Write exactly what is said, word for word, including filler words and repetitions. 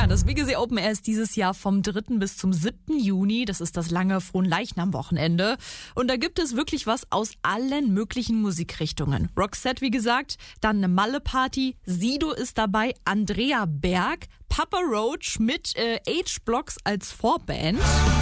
Ja, das Wiggesee Open Air ist dieses Jahr vom dritten bis zum siebten Juni. Das ist das lange Fronleichnam-Wochenende. Und da gibt es wirklich was aus allen möglichen Musikrichtungen. Roxette, wie gesagt, dann eine Malle-Party, Sido ist dabei, Andrea Berg, Papa Roach mit äh, H-Blocks als Vorband.